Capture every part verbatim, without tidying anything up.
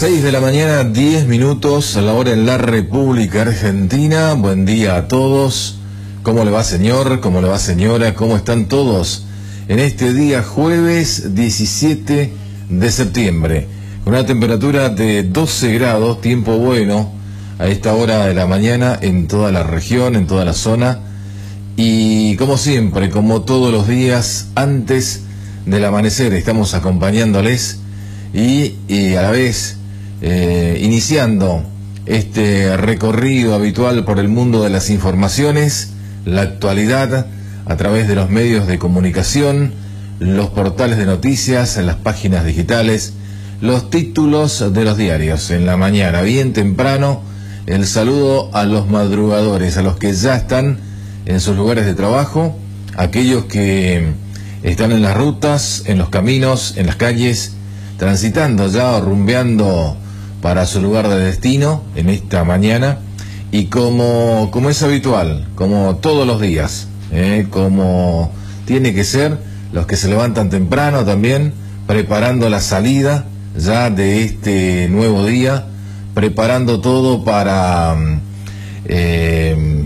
seis de la mañana, diez minutos, a la hora en la República Argentina. Buen día a todos. ¿Cómo le va, señor? ¿Cómo le va, señora? ¿Cómo están todos? En este día jueves diecisiete de septiembre, con una temperatura de doce grados, tiempo bueno a esta hora de la mañana en toda la región, en toda la zona. Y como siempre, como todos los días, antes del amanecer, estamos acompañándoles y, y a la vez eh, iniciando este recorrido habitual por el mundo de las informaciones, la actualidad a través de los medios de comunicación, los portales de noticias, las páginas digitales, los títulos de los diarios en la mañana, bien temprano. El saludo a los madrugadores, a los que ya están en sus lugares de trabajo, aquellos que están en las rutas, en los caminos, en las calles, transitando ya o rumbeando para su lugar de destino en esta mañana. Y como, como es habitual, como todos los días, eh, como tiene que ser, los que se levantan temprano también, preparando la salida ya de este nuevo día, preparando todo para eh,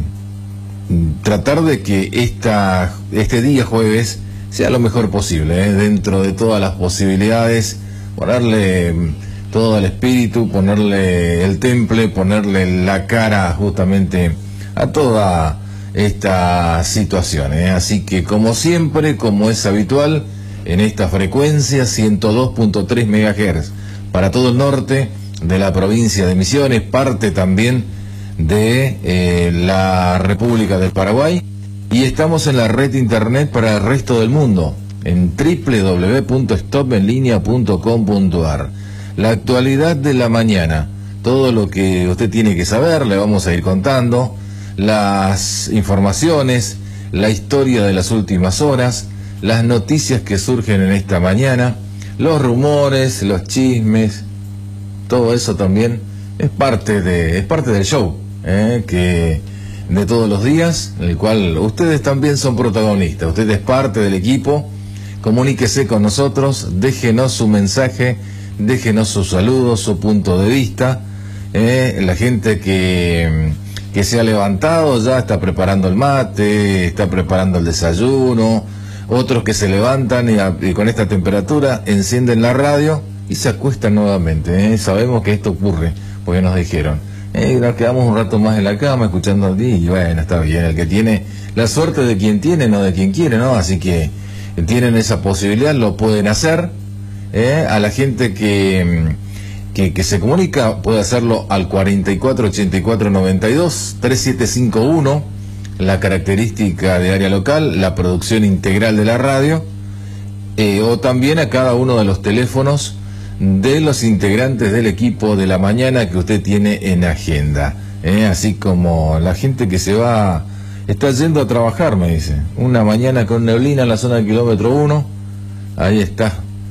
tratar de que esta, este día jueves sea lo mejor posible, eh, dentro de todas las posibilidades, ponerle todo el espíritu, ponerle el temple, ponerle la cara justamente a toda esta situación, eh. Así que, como siempre, como es habitual, en esta frecuencia ciento dos punto tres megahertz para todo el norte de la provincia de Misiones, parte también de eh, la República del Paraguay, y estamos en la red internet para el resto del mundo en doble u doble u doble u punto stop en línea punto com punto a r. La actualidad de la mañana, todo lo que usted tiene que saber, le vamos a ir contando, las informaciones, la historia de las últimas horas, las noticias que surgen en esta mañana, los rumores, los chismes, todo eso también es parte de es parte del show, ¿eh? que de todos los días, en el cual ustedes también son protagonistas, usted es parte del equipo. Comuníquese con nosotros, déjenos su mensaje, déjenos su saludo, su punto de vista. Eh, la gente que, que se ha levantado ya está preparando el mate, está preparando el desayuno, otros que se levantan y, a, y con esta temperatura encienden la radio y se acuestan nuevamente. Eh. Sabemos que esto ocurre, porque nos dijeron, eh, nos quedamos un rato más en la cama escuchando al día, y bueno, está bien, el que tiene la suerte de quien tiene, no de quien quiere, ¿no? Así que tienen esa posibilidad, lo pueden hacer. Eh, a la gente que, que, que se comunica puede hacerlo al cuarenta y cuatro ochenta y cuatro noventa y dos treinta y siete cincuenta y uno, la característica de área local, la producción integral de la radio, eh, o también a cada uno de los teléfonos de los integrantes del equipo de la mañana que usted tiene en agenda. Eh, así como la gente que se va, está yendo a trabajar, me dice, una mañana con neblina en la zona del kilómetro uno, ahí está.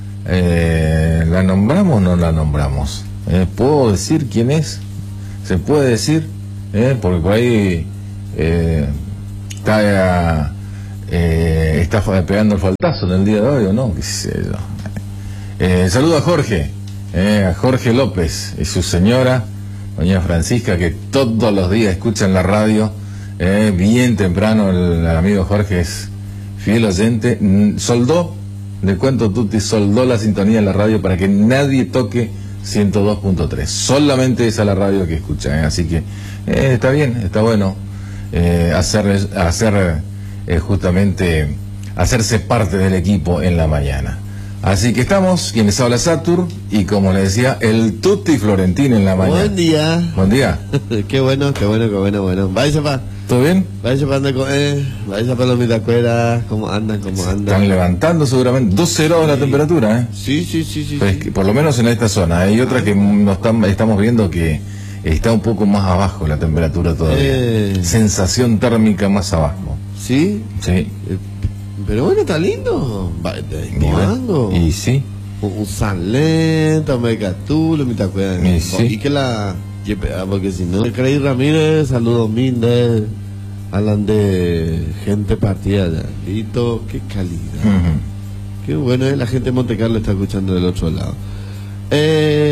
Eh, ¿La nombramos o no la nombramos? Eh, ¿Puedo decir quién es? ¿Se puede decir? Eh, porque por ahí eh, está, eh, está pegando el faltazo en el día de hoy, ¿o no? ¿Qué sé yo? Eh, saludo a Jorge, eh, a Jorge López y su señora, doña Francisca, que todos los días escuchan la radio, eh, bien temprano. El, el amigo Jorge es fiel oyente, soldó, de cuento Tutti, soldó la sintonía en la radio para que nadie toque ciento dos punto tres, solamente esa es la radio que escucha, ¿eh? Así que eh, está bien, está bueno eh, hacer, hacer eh, justamente hacerse parte del equipo en la mañana. Así que estamos, quienes habla Satur, y como le decía, el Tutti Florentino en la mañana. Buen día. Buen día. Qué bueno, qué bueno, qué bueno, bueno. Vaya pa. ¿Todo bien? Vaya pa, eh, vaya pa los mitacueras, ¿cómo andan, cómo Se andan? están levantando seguramente, doce grados sí. La temperatura, ¿eh? Sí, sí, sí, sí. Pues, sí. Por lo menos en esta zona. Hay otra que no están, estamos viendo que está un poco más abajo la temperatura todavía. Eh. Sensación térmica más abajo. ¿Sí? Sí. Eh, pero bueno, está lindo. Va, bueno, y sí. Un Salento, Mecatulo, Mitacuera. Y sí. Y que la... Porque si no, Craig Ramírez, saludos Mindes, hablan de gente partida ya. Lito, qué calidad. Uh-huh. Qué bueno, eh, la gente de Monte Carlo está escuchando del otro lado. Eh,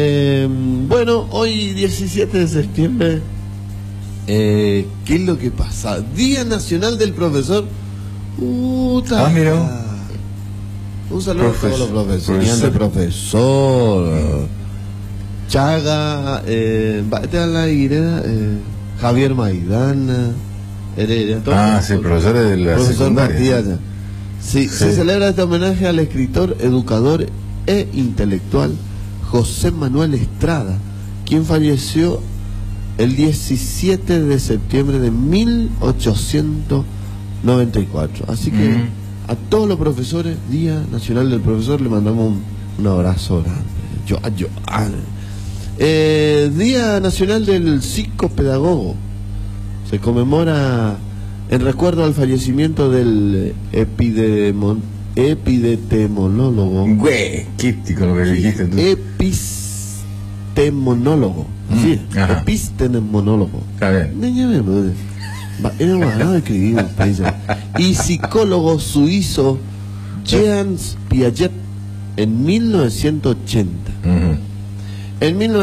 Eh, bueno, hoy diecisiete de septiembre, eh, ¿qué es lo que pasa? Día Nacional del Profesor. Uh, ah, mira. Un saludo Profes a todos los profesores. profesor. profesor. Chaga, eh, Bate a la Ireda, eh, Javier Maidana, Heredia. Ah, sí, profesores de la profesor secundaria. Martí, sí, sí. Se celebra este homenaje al escritor, educador e intelectual José Manuel Estrada, quien falleció el diecisiete de septiembre de mil ochocientos noventa y cuatro. Así que mm. a todos los profesores, Día Nacional del Profesor, le mandamos un, un abrazo grande. Yo, yo, ah. eh, Día Nacional del Psicopedagogo. Se conmemora en recuerdo al fallecimiento del epidemon, epidemonólogo. Güey, quíptico lo que dijiste tú. Epistemonólogo. Así, mm, epistemonólogo. Está bien. Era una de escribir, y psicólogo suizo Jean Piaget en mil novecientos ochenta. Uh-huh. En mil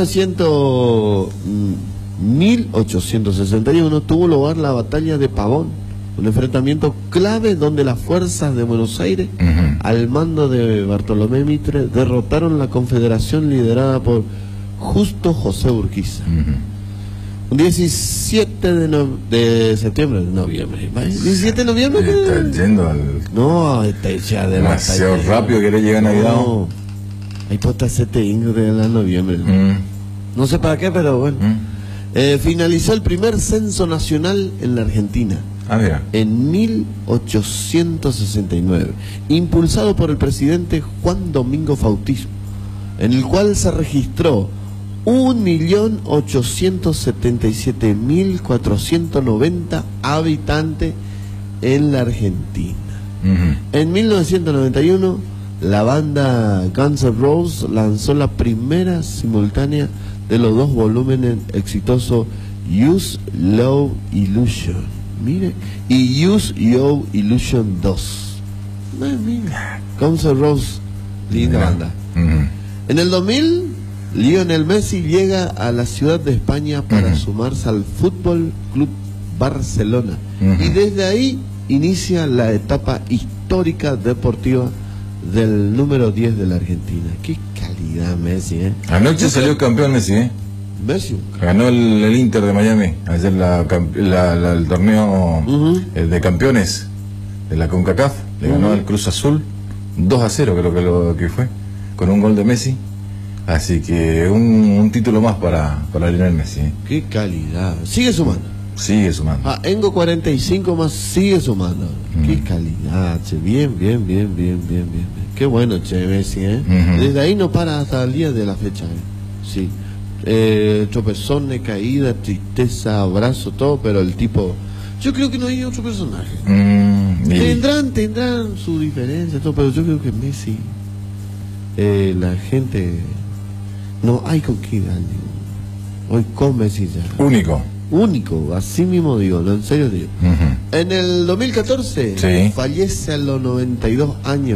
ochocientos sesenta y uno tuvo lugar la batalla de Pavón, un enfrentamiento clave donde las fuerzas de Buenos Aires, uh-huh, al mando de Bartolomé Mitre, derrotaron la confederación liderada por Justo José Urquiza. Uh-huh. diecisiete de, no, de septiembre, de noviembre. diecisiete de noviembre. Está yendo al. No, está ya de demasiado rápido que le llega a Navidad. No, hay posta sete ingres de la noviembre. Mm. No sé para qué, pero bueno. Mm. Eh, finalizó el primer censo nacional en la Argentina. Ah, mira. En mil ochocientos sesenta y nueve, impulsado por el presidente Juan Domingo Faustino, en el cual se registró un millón ochocientos setenta y siete mil cuatrocientos noventa habitantes en la Argentina. Uh-huh. En mil novecientos noventa y uno, la banda Guns N' Roses lanzó la primera simultánea de los dos volúmenes exitosos Use Love Illusion, mire, y Use Your Illusion dos. Ay, mira. Guns N' Roses, linda yeah. banda. Uh-huh. En el dos mil, Lionel Messi llega a la ciudad de España para uh-huh. sumarse al Fútbol Club Barcelona. Uh-huh. Y desde ahí inicia la etapa histórica deportiva del número diez de la Argentina. Qué calidad Messi, ¿eh? Anoche salió campeón Messi, ¿eh? Messi. Ganó el, el Inter de Miami. Ayer la, la, la, el torneo uh-huh. el de campeones de la CONCACAF. Le uh-huh. ganó al Cruz Azul dos a cero, creo que lo que fue, con un gol de Messi. Así que un, un título más para, para Lionel Messi. ¿eh? Qué calidad. Sigue sumando. Sigue sumando. Ah, Engo cuarenta y cinco más, sigue sumando. Mm. Qué calidad, che. Bien, bien, bien, bien, bien, bien. Qué bueno, che, Messi, ¿eh? Mm-hmm. Desde ahí no para hasta el día de la fecha, ¿eh? Sí. Eh, tropezones, caída, tristeza, abrazo, todo, pero el tipo... Yo creo que no hay otro personaje. Mm, tendrán, tendrán su diferencia, todo, pero yo creo que Messi... Eh, la gente... No hay con qué darle. Hoy con Messi ya. Único. Único, así mismo digo, no, en serio digo. Uh-huh. En el dos mil catorce sí. fallece a los noventa y dos años